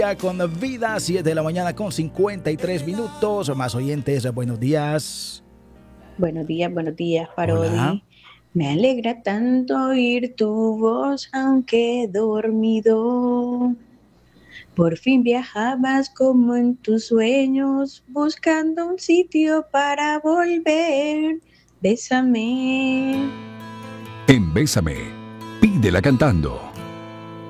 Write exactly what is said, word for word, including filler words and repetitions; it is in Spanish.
Ya con vida, siete de la mañana con cincuenta y tres minutos. Más oyentes, buenos días. Buenos días, buenos días, Hola. Parodi. Me alegra tanto oír tu voz, aunque dormido. Por fin viajabas como en tus sueños, buscando un sitio para volver. Bésame. En Bésame, pídela cantando.